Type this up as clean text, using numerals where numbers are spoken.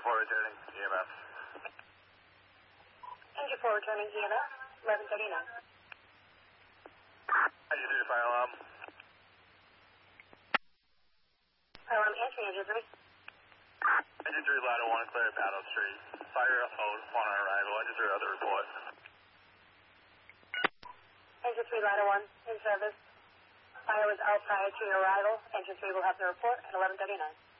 4 returning EMS. Engine 4 returning EMS, 1139. Engine 3 to fire alarm. Fire alarm entry, Engine 3. Engine 3 ladder 1, clear Paddle Street. Fire hold upon arrival. Engine 3 other report. Engine 3 ladder 1, in service. Fire was out prior to your arrival. Engine 3 will have the report at 1139.